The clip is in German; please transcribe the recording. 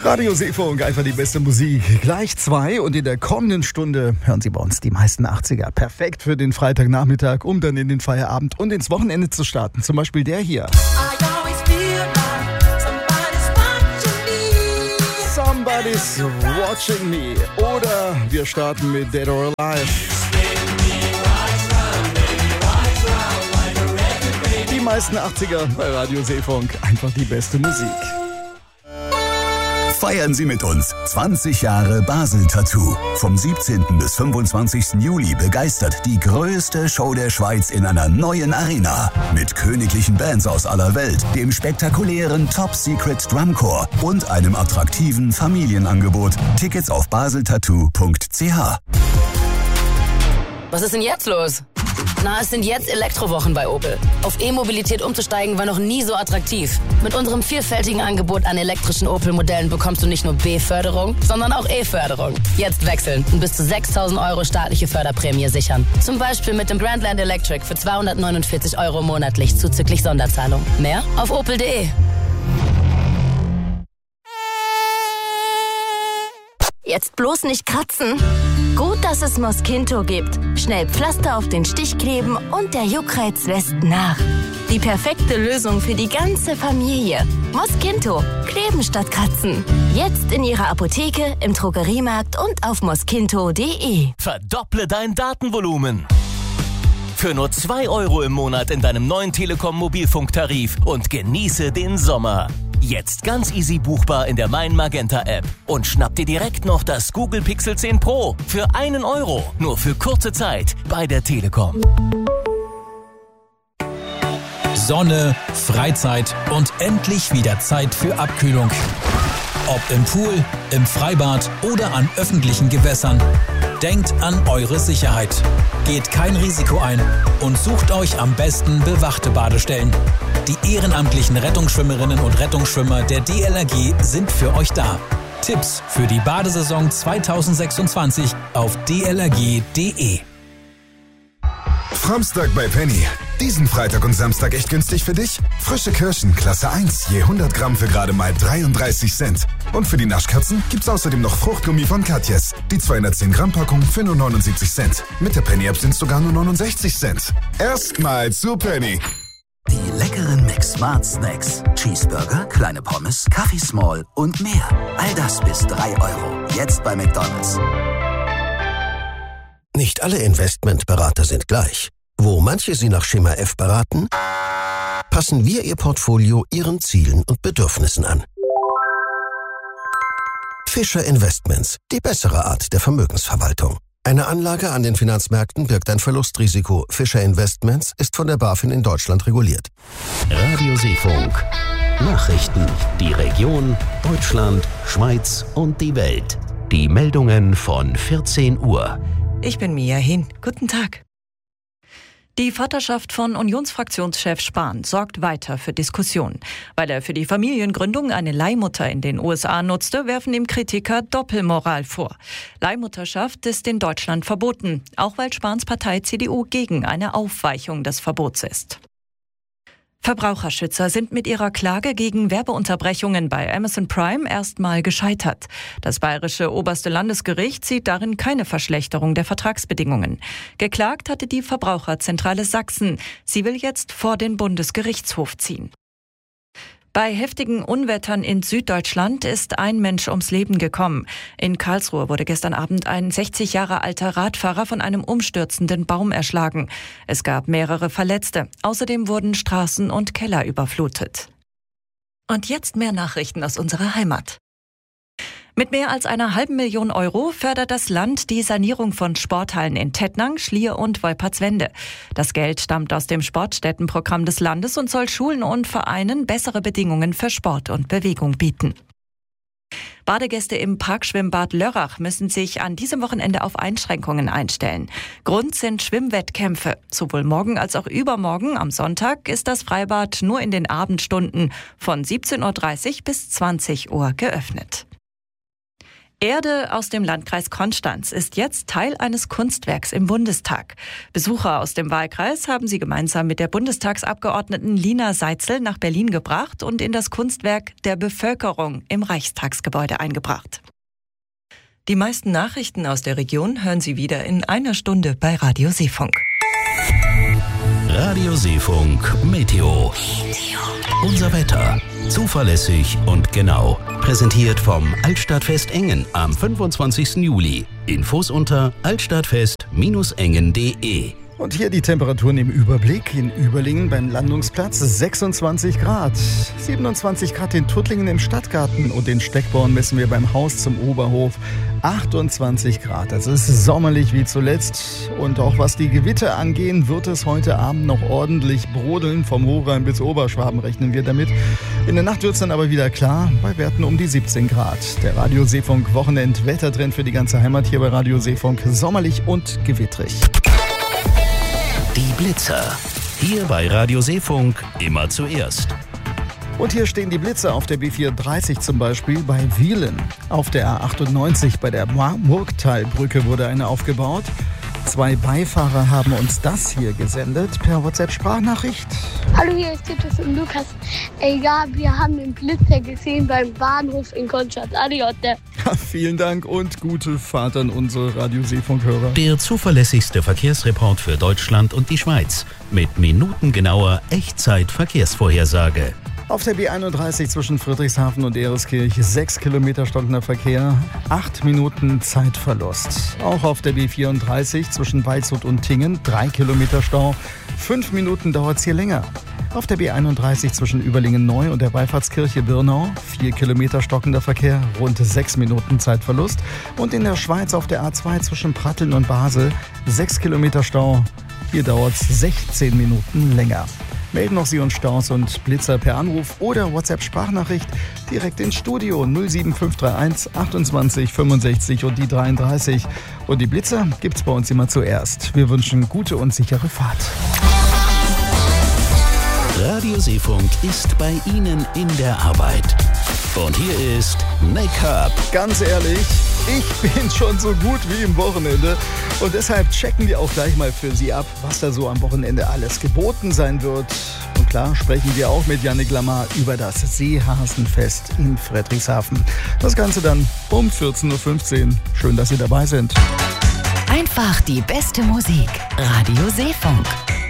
Radio Seefunk, einfach die beste Musik. Gleich 2 und in der kommenden Stunde hören Sie bei uns die meisten 80er. Perfekt für den Freitagnachmittag, um dann in den Feierabend und ins Wochenende zu starten. Zum Beispiel der hier. Somebody's watching me. Oder wir starten mit Dead or Alive. Die meisten 80er bei Radio Seefunk, einfach die beste Musik. Feiern Sie mit uns 20 Jahre Basel Tattoo. Vom 17. bis 25. Juli begeistert die größte Show der Schweiz in einer neuen Arena. Mit königlichen Bands aus aller Welt, dem spektakulären Top Secret Drumcore und einem attraktiven Familienangebot. Tickets auf baseltattoo.ch. Was ist denn jetzt los? Na, es sind jetzt Elektrowochen bei Opel. Auf E-Mobilität umzusteigen war noch nie so attraktiv. Mit unserem vielfältigen Angebot an elektrischen Opel-Modellen bekommst du nicht nur B-Förderung, sondern auch E-Förderung. Jetzt wechseln und bis zu 6.000 € staatliche Förderprämie sichern. Zum Beispiel mit dem Grandland Electric für 249 € monatlich zuzüglich Sonderzahlung. Mehr auf opel.de. Jetzt bloß nicht kratzen. Gut, dass es Mosquinto gibt. Schnell Pflaster auf den Stich kleben und der Juckreiz lässt nach. Die perfekte Lösung für die ganze Familie. Mosquinto. Kleben statt kratzen. Jetzt in Ihrer Apotheke, im Drogeriemarkt und auf mosquinto.de. Verdopple dein Datenvolumen. Für nur 2 € im Monat in deinem neuen Telekom-Mobilfunktarif und genieße den Sommer. Jetzt ganz easy buchbar in der Mein Magenta App. Und schnapp dir direkt noch das Google Pixel 10 Pro für 1 €. Nur für kurze Zeit bei der Telekom. Sonne, Freizeit und endlich wieder Zeit für Abkühlung. Ob im Pool, im Freibad oder an öffentlichen Gewässern. Denkt an eure Sicherheit. Geht kein Risiko ein und sucht euch am besten bewachte Badestellen. Die ehrenamtlichen Rettungsschwimmerinnen und Rettungsschwimmer der DLRG sind für euch da. Tipps für die Badesaison 2026 auf dlrg.de. Framstag bei Penny. Diesen Freitag und Samstag echt günstig für dich? Frische Kirschen, Klasse 1, je 100 Gramm für gerade mal 33 Cent. Und für die Naschkatzen gibt's außerdem noch Fruchtgummi von Katjes. Die 210 Gramm Packung für nur 79 Cent. Mit der Penny App sind's sogar nur 69 Cent. Erstmal zu Penny. Die leckeren Mix Smart Snacks. Cheeseburger, kleine Pommes, Kaffee Small und mehr. All das bis 3 €. Jetzt bei McDonald's. Nicht alle Investmentberater sind gleich. Wo manche Sie nach Schema F beraten, passen wir Ihr Portfolio Ihren Zielen und Bedürfnissen an. Fischer Investments, die bessere Art der Vermögensverwaltung. Eine Anlage an den Finanzmärkten birgt ein Verlustrisiko. Fischer Investments ist von der BaFin in Deutschland reguliert. Radio Seefunk. Nachrichten, die Region, Deutschland, Schweiz und die Welt. Die Meldungen von 14 Uhr. Ich bin Mia Hin. Guten Tag. Die Vaterschaft von Unionsfraktionschef Spahn sorgt weiter für Diskussionen. Weil er für die Familiengründung eine Leihmutter in den USA nutzte, werfen ihm Kritiker Doppelmoral vor. Leihmutterschaft ist in Deutschland verboten, auch weil Spahns Partei CDU gegen eine Aufweichung des Verbots ist. Verbraucherschützer sind mit ihrer Klage gegen Werbeunterbrechungen bei Amazon Prime erstmal gescheitert. Das bayerische oberste Landesgericht sieht darin keine Verschlechterung der Vertragsbedingungen. Geklagt hatte die Verbraucherzentrale Sachsen. Sie will jetzt vor den Bundesgerichtshof ziehen. Bei heftigen Unwettern in Süddeutschland ist ein Mensch ums Leben gekommen. In Karlsruhe wurde gestern Abend ein 60 Jahre alter Radfahrer von einem umstürzenden Baum erschlagen. Es gab mehrere Verletzte. Außerdem wurden Straßen und Keller überflutet. Und jetzt mehr Nachrichten aus unserer Heimat. Mit mehr als 500.000 € fördert das Land die Sanierung von Sporthallen in Tettnang, Schlier und Wolpertswende. Das Geld stammt aus dem Sportstättenprogramm des Landes und soll Schulen und Vereinen bessere Bedingungen für Sport und Bewegung bieten. Badegäste im Parkschwimmbad Lörrach müssen sich an diesem Wochenende auf Einschränkungen einstellen. Grund sind Schwimmwettkämpfe. Sowohl morgen als auch übermorgen am Sonntag ist das Freibad nur in den Abendstunden von 17:30 bis 20 Uhr geöffnet. Erde aus dem Landkreis Konstanz ist jetzt Teil eines Kunstwerks im Bundestag. Besucher aus dem Wahlkreis haben sie gemeinsam mit der Bundestagsabgeordneten Lina Seitzel nach Berlin gebracht und in das Kunstwerk der Bevölkerung im Reichstagsgebäude eingebracht. Die meisten Nachrichten aus der Region hören Sie wieder in einer Stunde bei Radio Seefunk. Radio Seefunk Meteo. Unser Wetter. Zuverlässig und genau. Präsentiert vom Altstadtfest Engen am 25. Juli. Infos unter altstadtfest-engen.de. Und hier die Temperaturen im Überblick. In Überlingen beim Landungsplatz 26 Grad. 27 Grad in Tuttlingen im Stadtgarten und in Steckborn messen wir beim Haus zum Oberhof 28 Grad. Es ist sommerlich wie zuletzt. Und auch was die Gewitter angehen, wird es heute Abend noch ordentlich brodeln. Vom Hochrhein bis Oberschwaben rechnen wir damit. In der Nacht wird es dann aber wieder klar, bei Werten um die 17 Grad. Der Radio Seefunk Wochenend-Wettertrend für die ganze Heimat hier bei Radio Seefunk. Sommerlich und gewittrig. Die Blitzer. Hier bei Radio Seefunk immer zuerst. Und hier stehen die Blitze auf der B430 zum Beispiel bei Wielen. Auf der A98 bei der Murgtalbrücke wurde eine aufgebaut. 2 Beifahrer haben uns das hier gesendet per WhatsApp-Sprachnachricht. Hallo, hier ist Titus und Lukas. Ja, wir haben den Blitzer gesehen beim Bahnhof in Konstanz. Adios. Ja, vielen Dank und gute Fahrt an unsere Radio Seefunk-Hörer. Der zuverlässigste Verkehrsreport für Deutschland und die Schweiz. Mit minutengenauer Echtzeit-Verkehrsvorhersage. Auf der B31 zwischen Friedrichshafen und Ereskirch 6 Kilometer stockender Verkehr, 8 Minuten Zeitverlust. Auch auf der B34 zwischen Waldshut und Tingen 3 Kilometer Stau, 5 Minuten dauert es hier länger. Auf der B31 zwischen Überlingen-Neu und der Wallfahrtskirche Birnau 4 Kilometer stockender Verkehr, rund 6 Minuten Zeitverlust. Und in der Schweiz auf der A2 zwischen Pratteln und Basel 6 Kilometer Stau, hier dauert es 16 Minuten länger. Melden noch Sie uns Staus und Blitzer per Anruf oder WhatsApp-Sprachnachricht direkt ins Studio 07531 28 65 und die 33. Und die Blitzer gibt's bei uns immer zuerst. Wir wünschen gute und sichere Fahrt. Radio Seefunk ist bei Ihnen in der Arbeit. Und hier ist Make-up. Ganz ehrlich, ich bin schon so gut wie im Wochenende. Und deshalb checken wir auch gleich mal für Sie ab, was da so am Wochenende alles geboten sein wird. Und klar sprechen wir auch mit Jannik Lamar über das Seehasenfest in Friedrichshafen. Das Ganze dann um 14.15 Uhr. Schön, dass Sie dabei sind. Einfach die beste Musik. Radio Seefunk.